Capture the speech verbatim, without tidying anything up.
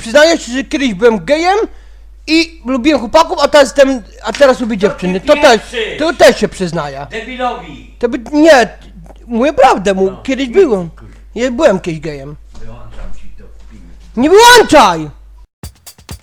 przyznaję się, że kiedyś byłem gejem i lubiłem chłopaków, a teraz jestem, a teraz lubię dziewczyny. To też, to też się przyznaję. Debilowi! To by, nie, mówię prawdę, mu, kiedyś byłem. Ja byłem kiedyś gejem. Wyłączam ci to w filmie. Nie wyłączaj!